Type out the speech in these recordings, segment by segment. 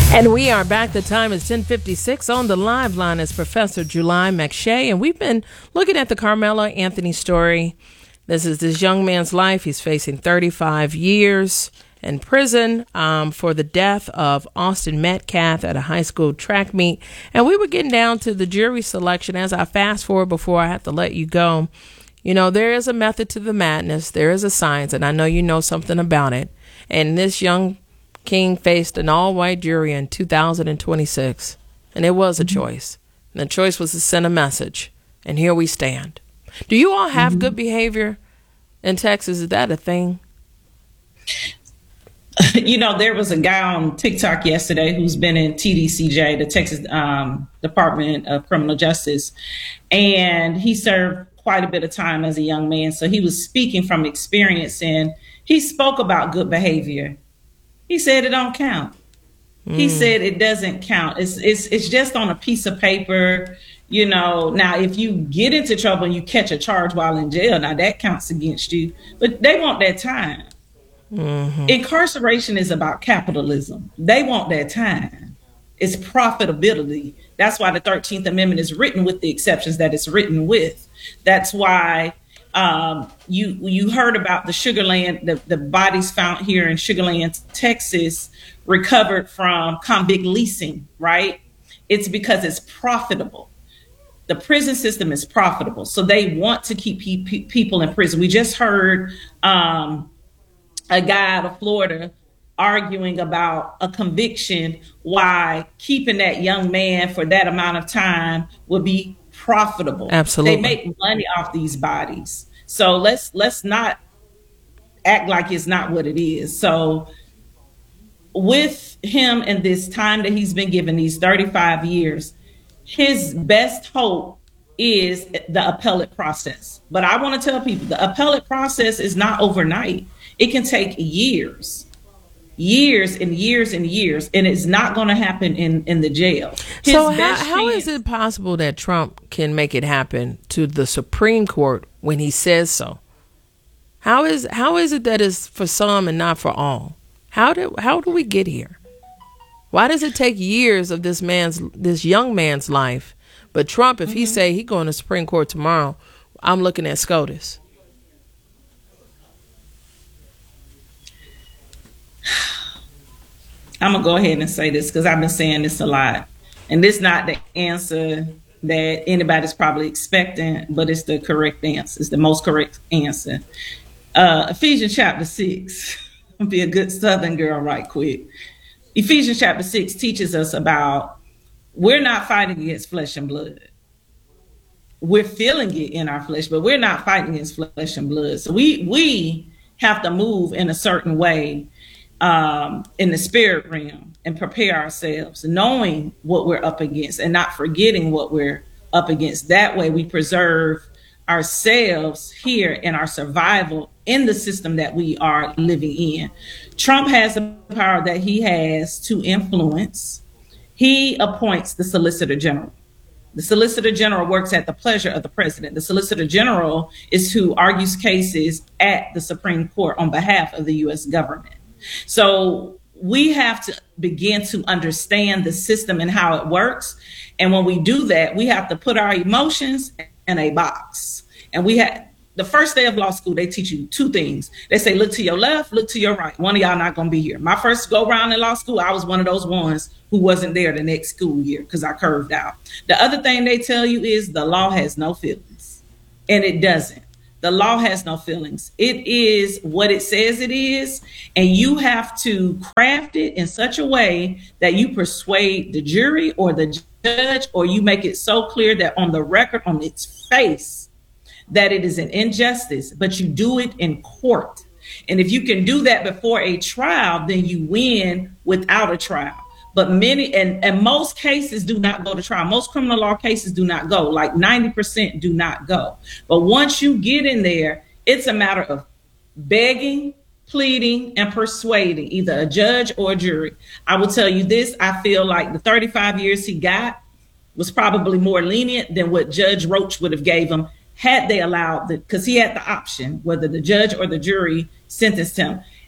And we are back. The time is 10:56. On the live line is Professor July McShay, and we've been looking at the Carmelo Anthony story. This is this young man's life. He's facing 35 years in prison for the death of Austin Metcalf at a high school track meet. And we were getting down to the jury selection. As I fast forward before I have to let you go, you know, there is a method to the madness. There is a science, and I know you know something about it. And this young King faced an all-white jury in 2026, and it was a choice. And the choice was to send a message, and here we stand. Do you all have good behavior in Texas? Is that a thing? You know, there was a guy on TikTok yesterday who's been in TDCJ, the Texas Department of Criminal Justice, and he served quite a bit of time as a young man. So he was speaking from experience, and he spoke about good behavior. He said it don't count. He said it doesn't count. It's just on a piece of paper, you know. Now, if you get into trouble and you catch a charge while in jail, now that counts against you. But they want that time. Incarceration is about capitalism. They want that time. It's profitability. That's why the 13th Amendment is written with the exceptions that it's written with. That's why you heard about the Sugarland, the bodies found here in Sugarland, Texas, recovered from convict leasing, right? It's because it's profitable. The prison system is profitable. So they want to keep people in prison. We just heard a guy out of Florida arguing about a conviction, why keeping that young man for that amount of time would be profitable. Absolutely. They make money off these bodies. So let's not act like it's not what it is. So with him and this time that he's been given, these 35 years, his best hope is the appellate process. But I want to tell people the appellate process is not overnight. It can take years and years and years, and it's not going to happen in the jail. So how is it possible that Trump can make it happen to the Supreme Court when he says so? How is it that it's for some and not for all? How do we get here? Why does it take years of this young man's life? But Trump, if he say he going to Supreme Court tomorrow, I'm looking at SCOTUS. I'm going to go ahead and say this because I've been saying this a lot. And this is not the answer that anybody's probably expecting, but it's the correct answer. It's the most correct answer. Ephesians chapter 6. I'll be a good Southern girl right quick. Ephesians chapter 6 teaches us about we're not fighting against flesh and blood. We're feeling it in our flesh, but we're not fighting against flesh and blood. So we have to move in a certain way in the spirit realm and prepare ourselves, knowing what we're up against and not forgetting what we're up against. That way we preserve ourselves here in our survival in the system that we are living in. Trump has the power that he has to influence. He appoints the Solicitor General. The Solicitor General works at the pleasure of the president. The Solicitor General is who argues cases at the Supreme Court on behalf of the U.S. government. So we have to begin to understand the system and how it works. And when we do that, we have to put our emotions in a box. And we had the first day of law school, they teach you two things. They say, look to your left, look to your right. One of y'all not going to be here. My first go round in law school, I was one of those ones who wasn't there the next school year because I curved out. The other thing they tell you is the law has no feelings, and it doesn't. The law has no feelings. It is what it says it is, and you have to craft it in such a way that you persuade the jury or the judge, or you make it so clear that on the record, on its face, that it is an injustice, but you do it in court. And if you can do that before a trial, then you win without a trial. But many and most cases do not go to trial. Most criminal law cases do not go. Like 90% do not go. But once you get in there, it's a matter of begging, pleading, and persuading either a judge or a jury. I will tell you this. I feel like the 35 years he got was probably more lenient than what Judge Roach would have gave him had they allowed because he had the option whether the judge or the jury sentenced him.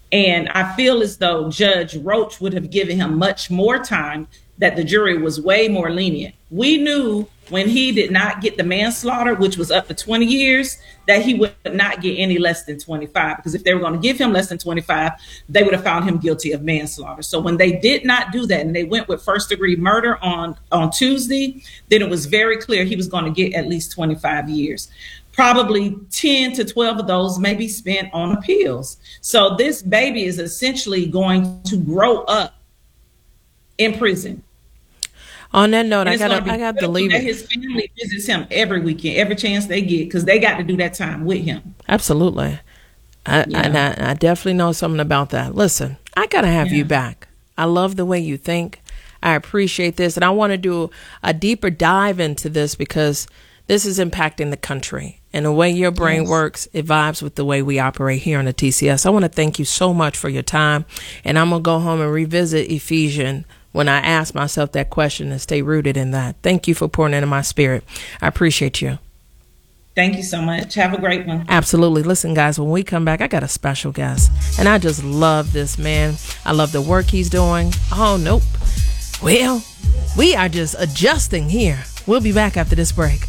And I feel as though Judge Roach would have given him much more time, that the jury was way more lenient. We knew when he did not get the manslaughter, which was up to 20 years, that he would not get any less than 25. Because if they were going to give him less than 25, they would have found him guilty of manslaughter. So when they did not do that and they went with first-degree murder on Tuesday, then it was very clear he was going to get at least 25 years. Probably 10 to 12 of those may be spent on appeals. So this baby is essentially going to grow up in prison. On that note, I got to leave it. His family visits him every weekend, every chance they get, because they got to do that time with him. Absolutely. I definitely know something about that. Listen, I got to have you back. I love the way you think. I appreciate this. And I want to do a deeper dive into this because this is impacting the country. And the way your brain works, it vibes with the way we operate here on the TCS. I want to thank you so much for your time. And I'm going to go home and revisit Ephesians when I ask myself that question and stay rooted in that. Thank you for pouring into my spirit. I appreciate you. Thank you so much. Have a great one. Absolutely. Listen, guys, when we come back, I got a special guest. And I just love this man. I love the work he's doing. Oh, nope. Well, we are just adjusting here. We'll be back after this break.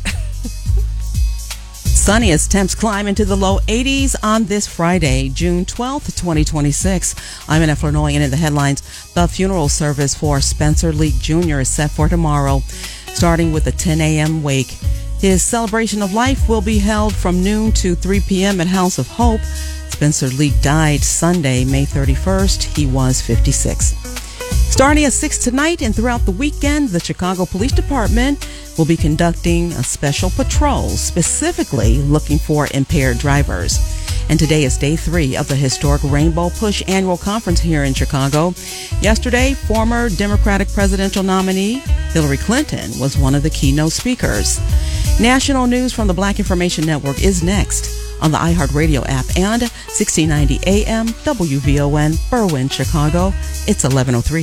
Sunny as temps climb into the low 80s on this Friday, June 12th, 2026. I'm Annette Flournoy, and in the headlines, the funeral service for Spencer Leak Jr. is set for tomorrow, starting with a 10 a.m. wake. His celebration of life will be held from noon to 3 p.m. at House of Hope. Spencer Leak died Sunday, May 31st. He was 56. Starting at 6 tonight and throughout the weekend, the Chicago Police Department will be conducting a special patrol, specifically looking for impaired drivers. And today is day 3 of the historic Rainbow Push annual conference here in Chicago. Yesterday, former Democratic presidential nominee Hillary Clinton was one of the keynote speakers. National news from the Black Information Network is next on the iHeartRadio app and 1690 AM WVON Berwyn, Chicago. It's 11:03.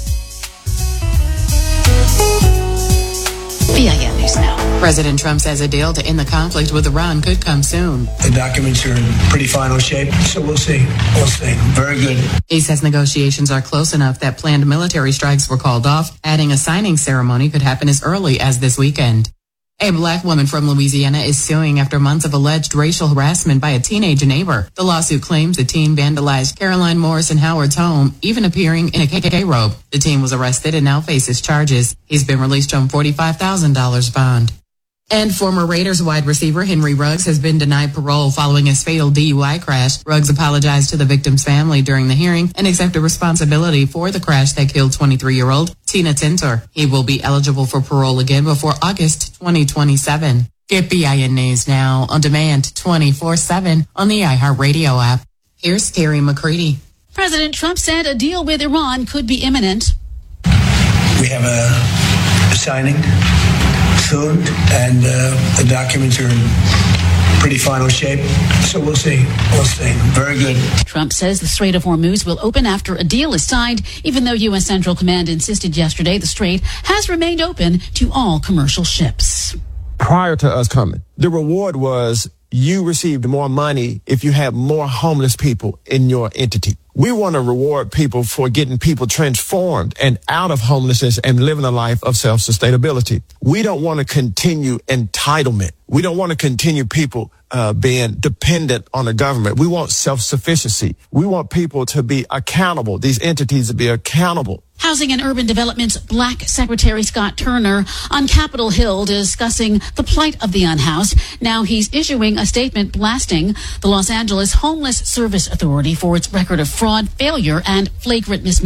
BIN News Now. President Trump says a deal to end the conflict with Iran could come soon. The documents are in pretty final shape, so we'll see. We'll see. Very good. He says negotiations are close enough that planned military strikes were called off, adding a signing ceremony could happen as early as this weekend. A black woman from Louisiana is suing after months of alleged racial harassment by a teenage neighbor. The lawsuit claims the teen vandalized Caroline Morrison Howard's home, even appearing in a KKK robe. The teen was arrested and now faces charges. He's been released on $45,000 bond. And former Raiders wide receiver Henry Ruggs has been denied parole following his fatal DUI crash. Ruggs apologized to the victim's family during the hearing and accepted responsibility for the crash that killed 23-year-old Tina Tintor. He will be eligible for parole again before August 2027. Get BIN News Now on demand 24/7 on the iHeartRadio app. Here's Terry McCready. President Trump said a deal with Iran could be imminent. We have a signing soon, and the documents are in pretty final shape, so we'll see. We'll see. Very good. Trump says the Strait of Hormuz will open after a deal is signed, even though U.S. Central Command insisted yesterday the strait has remained open to all commercial ships. Prior to us coming, the reward was you received more money if you have more homeless people in your entity. We want to reward people for getting people transformed and out of homelessness and living a life of self-sustainability. We don't want to continue entitlement. We don't want to continue people being dependent on the government. We want self-sufficiency. We want people to be accountable, these entities to be accountable. Housing and Urban Development's Black Secretary Scott Turner on Capitol Hill discussing the plight of the unhoused. Now he's issuing a statement blasting the Los Angeles Homeless Service Authority for its record of fraud, failure, and flagrant mismanagement.